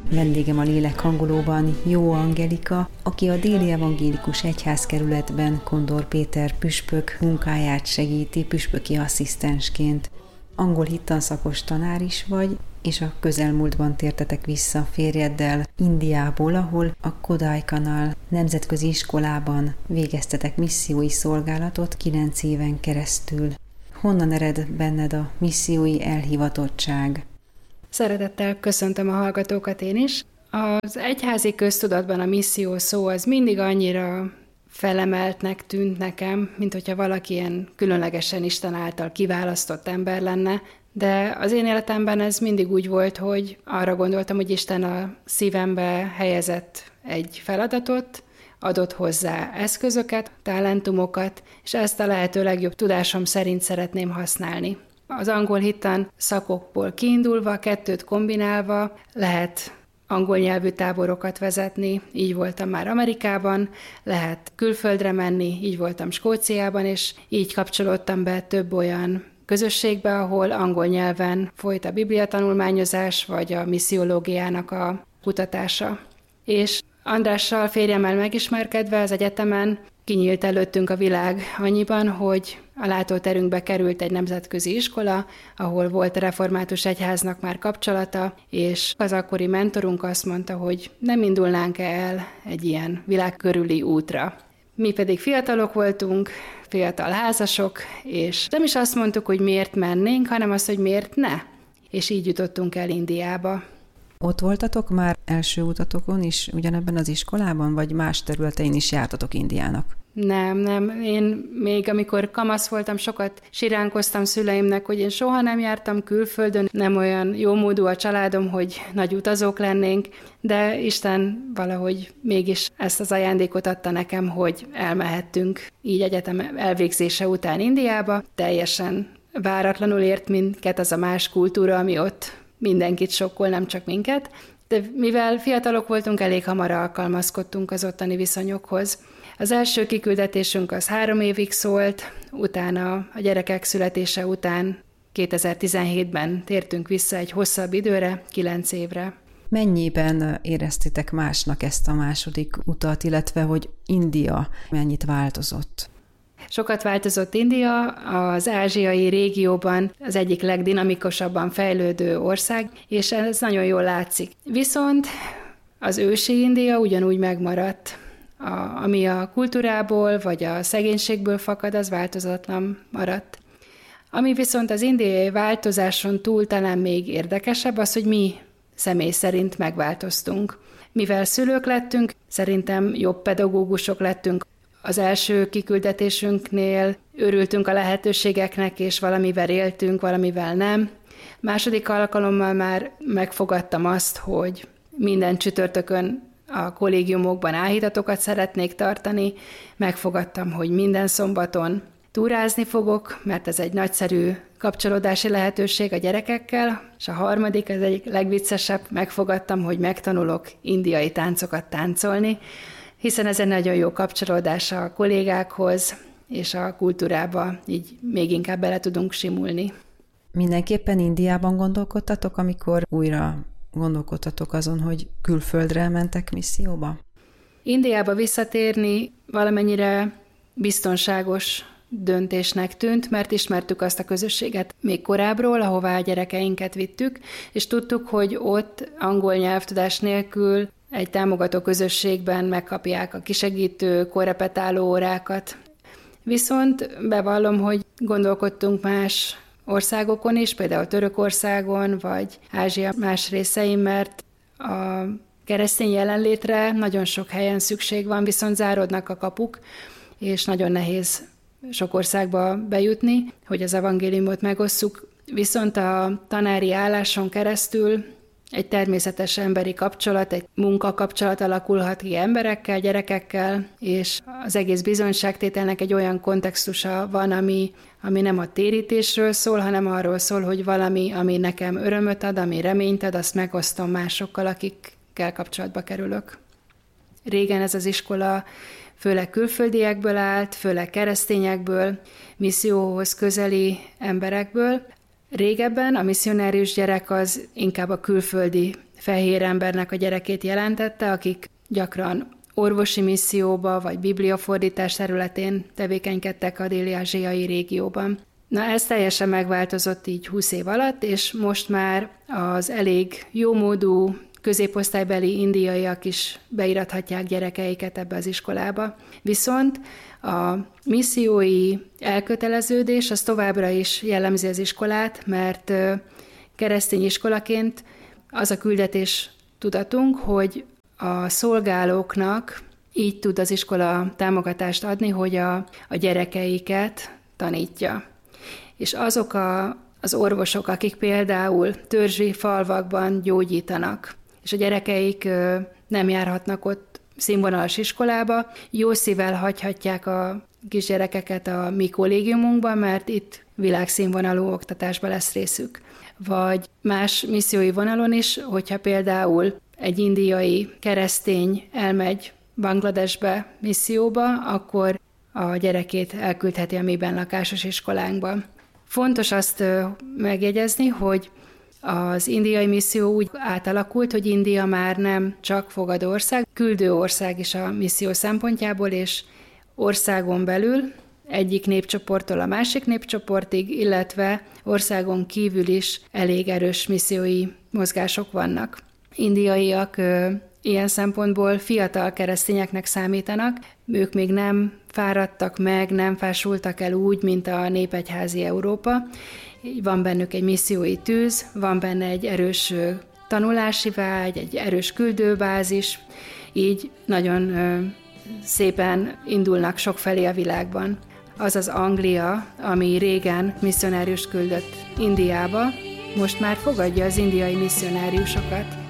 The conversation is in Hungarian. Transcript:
Vendégem a lélekhangolóban Jó Angelika, aki a Déli Evangélikus Egyházkerületben Kondor Péter püspök munkáját segíti püspöki asszisztensként. Angol hittanszakos tanár is vagy, és a közelmúltban tértetek vissza férjeddel Indiából, ahol a Kodaikanal nemzetközi iskolában végeztetek missziói szolgálatot 9 éven keresztül. Honnan ered benned a missziói elhivatottság? Szeretettel köszöntöm a hallgatókat én is. Az egyházi köztudatban a misszió szó az mindig annyira felemeltnek tűnt nekem, mint hogyha valaki ilyen különlegesen Isten által kiválasztott ember lenne, de az én életemben ez mindig úgy volt, hogy arra gondoltam, hogy Isten a szívembe helyezett egy feladatot, adott hozzá eszközöket, talentumokat, és ezt a lehető legjobb tudásom szerint szeretném használni. Az angol hittan szakokból kiindulva, 2 kombinálva lehet angol nyelvű táborokat vezetni, így voltam már Amerikában, lehet külföldre menni, így voltam Skóciában, és így kapcsolódtam be több olyan közösségbe, ahol angol nyelven folyt a bibliatanulmányozás, vagy a missziológiának a kutatása. És Andrással, férjemmel megismerkedve az egyetemen kinyílt előttünk a világ annyiban, hogy a látóterünkbe került egy nemzetközi iskola, ahol volt a református egyháznak már kapcsolata, és az akkori mentorunk azt mondta, hogy nem indulnánk el egy ilyen világkörüli útra. Mi pedig fiatalok voltunk, fiatal házasok, és nem is azt mondtuk, hogy miért mennénk, hanem azt, hogy miért ne. És így jutottunk el Indiába. Ott voltatok már első utatokon is ugyanebben az iskolában, vagy más területein is jártatok Indiának? Nem. Én még amikor kamasz voltam, sokat siránkoztam szüleimnek, hogy én soha nem jártam külföldön, nem olyan jómódú a családom, hogy nagy utazók lennénk, de Isten valahogy mégis ezt az ajándékot adta nekem, hogy elmehettünk így egyetem elvégzése után Indiába. Teljesen váratlanul ért minket az a más kultúra, ami ott mindenkit sokkol, nem csak minket, de mivel fiatalok voltunk, elég hamar alkalmazkodtunk az ottani viszonyokhoz. Az első kiküldetésünk az 3 évig szólt, utána a gyerekek születése után 2017-ben tértünk vissza egy hosszabb időre, 9 évre. Mennyiben éreztétek másnak ezt a második utat, illetve hogy India mennyit változott? Sokat változott India, az ázsiai régióban az egyik legdinamikusabban fejlődő ország, és ez nagyon jól látszik. Viszont az ősi India ugyanúgy megmaradt. Ami a kultúrából vagy a szegénységből fakad, az változatlan maradt. Ami viszont az indiai változáson túl talán még érdekesebb az, hogy mi személy szerint megváltoztunk. Mivel szülők lettünk, szerintem jobb pedagógusok lettünk. Az első kiküldetésünknél örültünk a lehetőségeknek, és valamivel éltünk, valamivel nem. Második alkalommal már megfogadtam azt, hogy minden csütörtökön a kollégiumokban áhítatokat szeretnék tartani. Megfogadtam, hogy minden szombaton túrázni fogok, mert ez egy nagyszerű kapcsolódási lehetőség a gyerekekkel, és a harmadik, ez egy legviccesebb, megfogadtam, hogy megtanulok indiai táncokat táncolni, hiszen ez egy nagyon jó kapcsolódás a kollégákhoz, és a kultúrába így még inkább bele tudunk simulni. Mindenképpen Indiában gondolkodtatok, amikor újra gondolkodtatok azon, hogy külföldre mentek misszióba? Indiába visszatérni valamennyire biztonságos döntésnek tűnt, mert ismertük azt a közösséget még korábbról, ahová a gyerekeinket vittük, és tudtuk, hogy ott angol nyelvtudás nélkül egy támogató közösségben megkapják a kisegítő, korrepetáló órákat. Viszont bevallom, hogy gondolkodtunk más országokon is, például Törökországon, vagy Ázsia más részein, mert a keresztény jelenlétre nagyon sok helyen szükség van, viszont záródnak a kapuk, és nagyon nehéz sok országba bejutni, hogy az evangéliumot megosszuk. Viszont a tanári álláson keresztül egy természetes emberi kapcsolat, egy munkakapcsolat alakulhat ki emberekkel, gyerekekkel, és az egész bizonyságtételnek egy olyan kontextusa van, ami nem a térítésről szól, hanem arról szól, hogy valami, ami nekem örömöt ad, ami reményt ad, azt megosztom másokkal, akikkel kapcsolatba kerülök. Régen ez az iskola főleg külföldiekből állt, főleg keresztényekből, misszióhoz közeli emberekből. Régebben a misszionárius gyerek az inkább a külföldi fehér embernek a gyerekét jelentette, akik gyakran orvosi misszióba vagy bibliafordítás területén tevékenykedtek a dél-ázsiai régióban. Na, ez teljesen megváltozott így 20 év alatt, és most már az elég jómódú középosztálybeli indiaiak is beirathatják gyerekeiket ebbe az iskolába. Viszont a missziói elköteleződés az továbbra is jellemzi az iskolát, mert keresztény iskolaként az a küldetés tudatunk, hogy a szolgálóknak így tud az iskola támogatást adni, hogy a gyerekeiket tanítja. És azok az orvosok, akik például törzsi falvakban gyógyítanak, és a gyerekeik nem járhatnak ott színvonalas iskolába, jó szívvel hagyhatják a kisgyerekeket a mi kollégiumunkban, mert itt világszínvonalú oktatásba lesz részük. Vagy más missziói vonalon is, hogyha például egy indiai keresztény elmegy Bangladesbe misszióba, akkor a gyerekét elküldheti a mi bennlakásos iskolánkba. Fontos azt megjegyezni, hogy az indiai misszió úgy átalakult, hogy India már nem csak fogadó ország, küldő ország is a misszió szempontjából, és országon belül egyik népcsoporttól a másik népcsoportig, illetve országon kívül is elég erős missziói mozgások vannak. Indiaiak ilyen szempontból fiatal keresztényeknek számítanak, ők még nem fáradtak meg, nem fásultak el úgy, mint a népegyházi Európa. Van bennük egy missziói tűz, van benne egy erős tanulási vágy, egy erős küldőbázis, így nagyon szépen indulnak sokfelé a világban. Az az Anglia, ami régen misszionáriust küldött Indiába, most már fogadja az indiai misszionáriusokat.